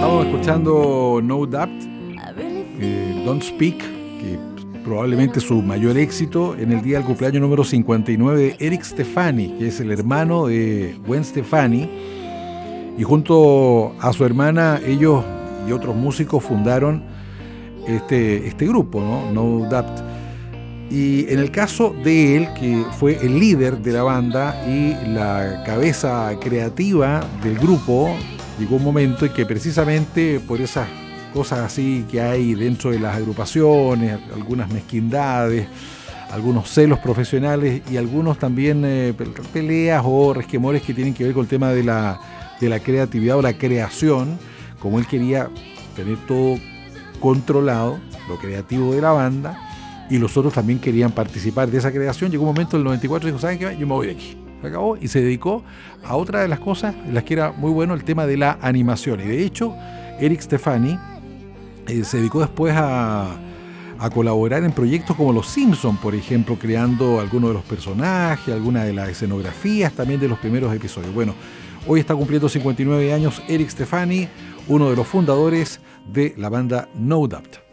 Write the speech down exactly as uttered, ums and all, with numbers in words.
Estamos escuchando No Doubt, eh, Don't Speak, que probablemente su mayor éxito en el día del cumpleaños número cincuenta y nueve de Eric Stefani, que es el hermano de Gwen Stefani, y junto a su hermana ellos y otros músicos fundaron este, este grupo, ¿no? No Doubt. Y en el caso de él, que fue el líder de la banda y la cabeza creativa del grupo, llegó un momento en que precisamente por esas cosas así que hay dentro de las agrupaciones, algunas mezquindades, algunos celos profesionales y algunos también eh, peleas o resquemores que tienen que ver con el tema de la, de la creatividad o la creación, como él quería tener todo controlado, lo creativo de la banda, y los otros también querían participar de esa creación. Llegó un momento en el noventa y cuatro y dijo, ¿saben qué? Yo me voy de aquí. Se acabó y se dedicó a otra de las cosas en las que era muy bueno, el tema de la animación. Y de hecho, Eric Stefani eh, se dedicó después a, a colaborar en proyectos como Los Simpson, por ejemplo, creando algunos de los personajes, algunas de las escenografías también de los primeros episodios. Bueno, hoy está cumpliendo cincuenta y nueve años Eric Stefani, uno de los fundadores de la banda No Doubt.